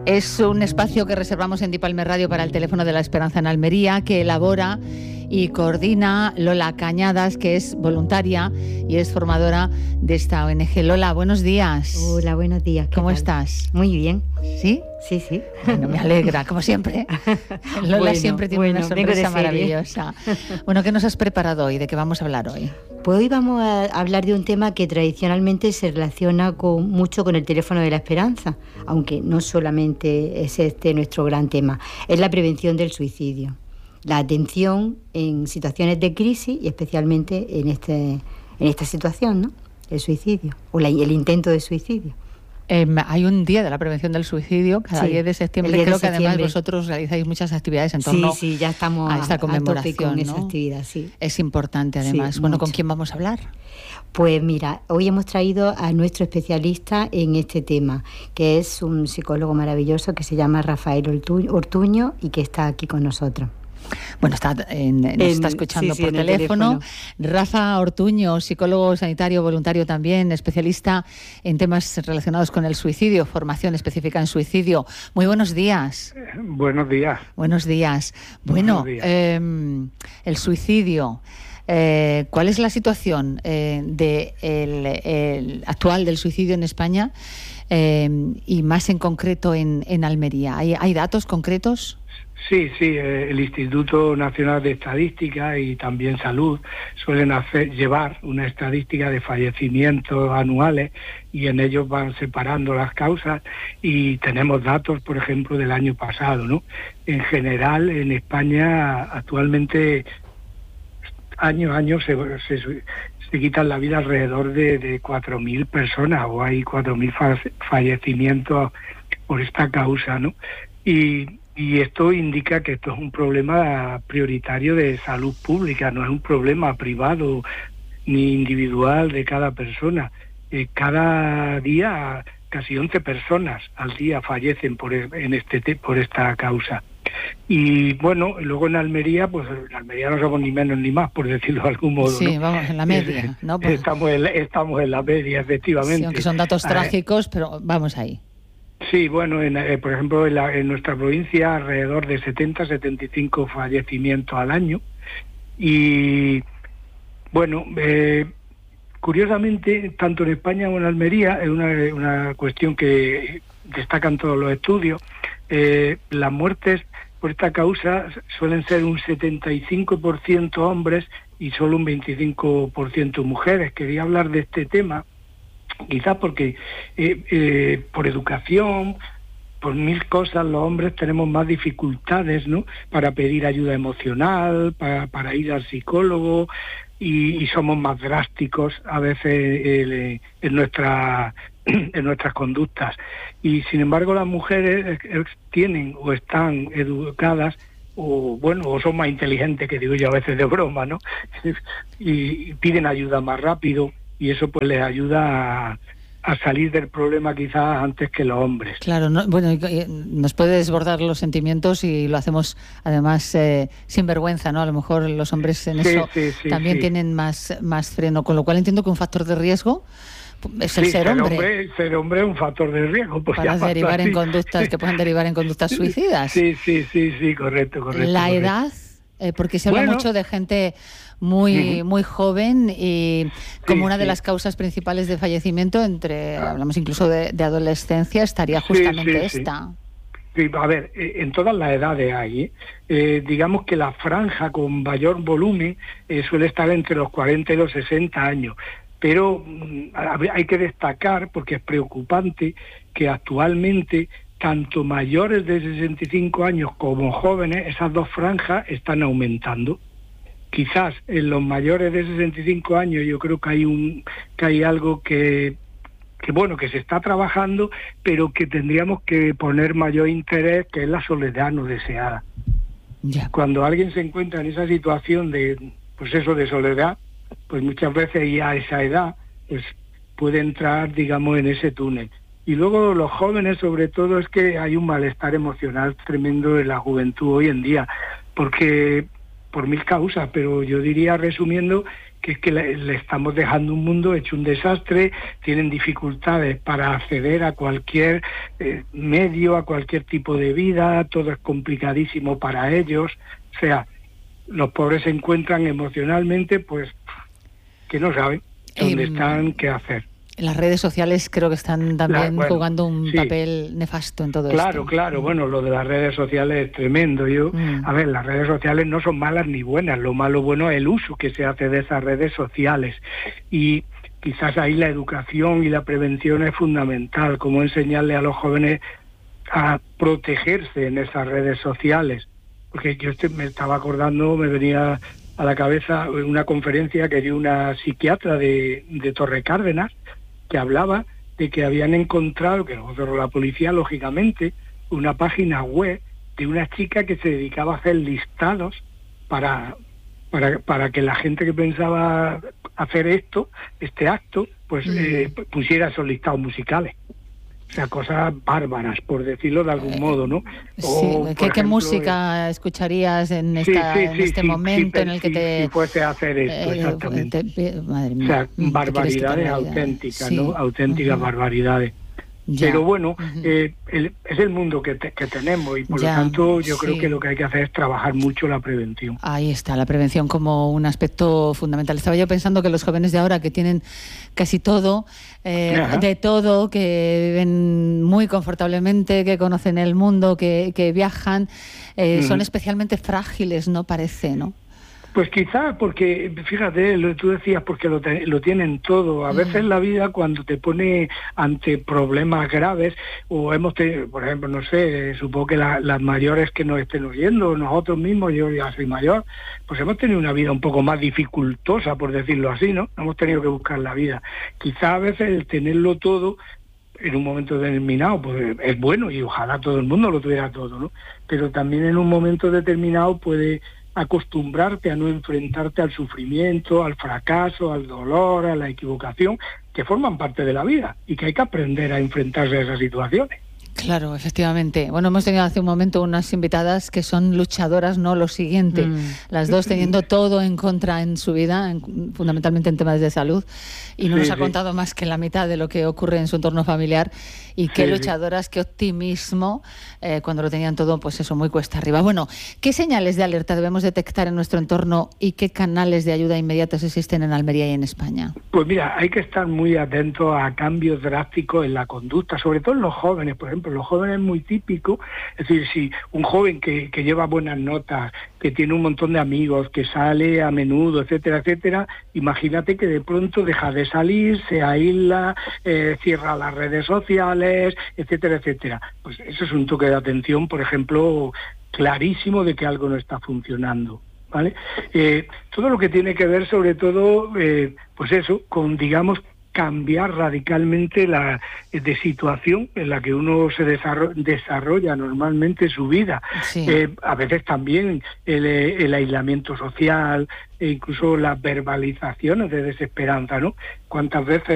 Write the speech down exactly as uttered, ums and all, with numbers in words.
Es un espacio que reservamos en Dipalme Radio para el Teléfono de la Esperanza en Almería, que elabora y coordina Lola Cañadas, que es voluntaria y es formadora de esta O N G. Lola, buenos días. Hola, buenos días. ¿Cómo tal? estás? Muy bien. ¿Sí? Sí, sí. Bueno, me alegra, como siempre. Lola bueno, siempre tiene bueno, una sonrisa maravillosa. Bueno, ¿qué nos has preparado hoy? ¿De qué vamos a hablar hoy? Pues hoy vamos a hablar de un tema que tradicionalmente se relaciona con, mucho con el teléfono de la esperanza, aunque no solamente es este nuestro gran tema, es la prevención del suicidio, la atención en situaciones de crisis y especialmente en, este, en esta situación, ¿no? El suicidio o la, el intento de suicidio. Eh, hay un día de la prevención del suicidio, cada sí, diez de septiembre. diez de Creo septiembre. que además vosotros realizáis muchas actividades en torno sí, sí, ya estamos a esta conmemoración, a tope con ¿no? esa actividad, sí. Es importante además. Sí, bueno, mucho. ¿con quién vamos a hablar? Pues mira, hoy hemos traído a nuestro especialista en este tema, que es un psicólogo maravilloso que se llama Rafael Ortuño y que está aquí con nosotros. Bueno, está en, nos en, está escuchando sí, sí, por teléfono. teléfono. Rafa Ortuño, psicólogo sanitario voluntario también, especialista en temas relacionados con el suicidio, formación específica en suicidio. Muy buenos días. Eh, buenos días. Buenos días. Bueno, buenos días. Eh, el suicidio. Eh, ¿Cuál es la situación eh, de el, el actual del suicidio en España eh, y más en concreto en, en Almería? ¿Hay, ¿Hay datos concretos? Sí, sí, eh, el Instituto Nacional de Estadística y también Salud suelen hacer llevar una estadística de fallecimientos anuales y en ellos van separando las causas y tenemos datos, por ejemplo, del año pasado, ¿no? En general, en España actualmente año a año se, se, se quitan la vida alrededor de, de cuatro mil personas o hay cuatro mil fallecimientos por esta causa, ¿no? Y Y esto indica que esto es un problema prioritario de salud pública, no es un problema privado ni individual de cada persona. Eh, cada día casi once personas al día fallecen por, en este, por esta causa. Y bueno, luego en Almería, pues en Almería no somos ni menos ni más, por decirlo de algún modo. Sí, ¿no? vamos, en la media, ¿no? Pues, estamos, en, estamos en la media, efectivamente. Sí, aunque son datos eh, trágicos, pero vamos ahí. Sí, bueno, en, eh, por ejemplo, en, la, en nuestra provincia alrededor de setenta a setenta y cinco fallecimientos al año. Y, bueno, eh, curiosamente, tanto en España como en Almería, es una, una cuestión que destacan todos los estudios, eh, las muertes por esta causa suelen ser un setenta y cinco por ciento hombres y solo un veinticinco por ciento mujeres. Quería hablar de este tema, quizás porque eh, eh, por educación, por mil cosas, los hombres tenemos más dificultades, ¿no?, para pedir ayuda emocional, para, para ir al psicólogo, y, y somos más drásticos a veces eh, en, nuestra, en nuestras conductas. Y sin embargo las mujeres eh, tienen o están educadas o bueno, o son más inteligentes, que digo yo a veces de broma, ¿no? y piden ayuda más rápido. Y eso pues les ayuda a, a salir del problema quizás antes que los hombres. Claro, no, bueno, nos puede desbordar los sentimientos y lo hacemos además eh, sin vergüenza, ¿no? A lo mejor los hombres en sí, eso sí, sí, también sí. tienen más, más freno, con lo cual entiendo que un factor de riesgo es el sí, ser hombre. hombre. Ser hombre es un factor de riesgo. Pues para ya derivar así. en conductas que puedan derivar en conductas suicidas. Sí, sí, sí, sí, correcto, correcto. La correcto. edad, eh, porque se habla bueno, mucho de gente muy uh-huh. muy joven y como sí, una de sí. las causas principales de fallecimiento, entre hablamos incluso de, de adolescencia, estaría justamente sí, sí, esta. Sí. A ver, en todas las edades hay, ¿eh? Eh, digamos que la franja con mayor volumen eh, suele estar entre los cuarenta y los sesenta años, pero mm, hay que destacar, porque es preocupante, que actualmente tanto mayores de sesenta y cinco años como jóvenes, esas dos franjas están aumentando. Quizás en los mayores de sesenta y cinco años yo creo que hay un que hay algo que que bueno, que se está trabajando, pero que tendríamos que poner mayor interés, que es la soledad no deseada. Ya. Cuando alguien se encuentra en esa situación de, pues eso, de soledad, pues muchas veces ya a esa edad, pues puede entrar, digamos, en ese túnel. Y luego los jóvenes, sobre todo, es que hay un malestar emocional tremendo en la juventud hoy en día, porque por mil causas, pero yo diría, resumiendo, que es que le, le estamos dejando un mundo hecho un desastre, tienen dificultades para acceder a cualquier eh, medio, a cualquier tipo de vida, todo es complicadísimo para ellos, o sea, los pobres se encuentran emocionalmente, pues, que no saben dónde eh, están, qué hacer. Las redes sociales creo que están también la, bueno, jugando un sí. papel nefasto en todo claro, esto. Claro, claro. Bueno, lo de las redes sociales es tremendo. Yo, mm. A ver, las redes sociales no son malas ni buenas. Lo malo bueno es el uso que se hace de esas redes sociales. Y quizás ahí la educación y la prevención es fundamental. Cómo enseñarle a los jóvenes a protegerse en esas redes sociales. Porque yo este, me estaba acordando, me venía a la cabeza una conferencia que dio una psiquiatra de, de Torre Cárdenas, que hablaba de que habían encontrado, que luego cerró la policía, lógicamente, una página web de una chica que se dedicaba a hacer listados para, para, para que la gente que pensaba hacer esto, este acto, pues mm. eh, pusiera esos listados musicales. O sea, cosas bárbaras, por decirlo de algún modo, ¿no? O, sí, ¿qué, ejemplo, ¿qué música escucharías en, esta, sí, sí, en este sí, momento sí, en el que sí, te... Si fuese a hacer esto, eh, exactamente. Te, madre mía, o sea, barbaridades auténticas, sí. ¿no? Auténticas uh-huh. barbaridades. Ya. Pero bueno, uh-huh. eh, el, es el mundo que, te, que tenemos y por ya, lo tanto yo sí. creo que lo que hay que hacer es trabajar mucho la prevención. Ahí está, la prevención como un aspecto fundamental. Estaba yo pensando que los jóvenes de ahora que tienen casi todo, eh, de todo, que viven muy confortablemente, que conocen el mundo, que, que viajan, eh, uh-huh. son especialmente frágiles, ¿no? Parece, ¿no? Pues quizá porque, fíjate, lo que tú decías, porque lo, te, lo tienen todo. A mm. veces la vida cuando te pone ante problemas graves, o hemos tenido, por ejemplo, no sé, supongo que la, las mayores que nos estén oyendo, nosotros mismos, yo ya soy mayor, pues hemos tenido una vida un poco más dificultosa, por decirlo así, ¿no? Hemos tenido que buscar la vida. Quizá a veces el tenerlo todo en un momento determinado, pues es bueno y ojalá todo el mundo lo tuviera todo, ¿no? Pero también en un momento determinado puede acostumbrarte a no enfrentarte al sufrimiento, al fracaso, al dolor, a la equivocación, que forman parte de la vida y que hay que aprender a enfrentarse a esas situaciones. Claro, efectivamente. Bueno, hemos tenido hace un momento unas invitadas que son luchadoras, no lo siguiente. Mm. Las dos teniendo todo en contra en su vida, en, fundamentalmente en temas de salud, y no sí, nos ha sí. contado más que la mitad de lo que ocurre en su entorno familiar. Y qué sí, luchadoras, sí. qué optimismo, eh, cuando lo tenían todo, pues eso, muy cuesta arriba. Bueno, ¿qué señales de alerta debemos detectar en nuestro entorno y qué canales de ayuda inmediatos existen en Almería y en España? Pues mira, hay que estar muy atentos a cambios drásticos en la conducta, sobre todo en los jóvenes, por ejemplo. Los jóvenes es muy típico, es decir, si un joven que, que lleva buenas notas, que tiene un montón de amigos, que sale a menudo, etcétera, etcétera, imagínate que de pronto deja de salir, se aísla, eh, cierra las redes sociales, etcétera, etcétera. Pues eso es un toque de atención, por ejemplo, clarísimo de que algo no está funcionando, ¿vale? Eh, todo lo que tiene que ver, sobre todo, eh, pues eso, con, digamos, cambiar radicalmente la de situación en la que uno se desarrolla, desarrolla normalmente su vida. Sí. Eh, a veces también el, el aislamiento social e incluso las verbalizaciones de desesperanza, ¿no? Cuántas veces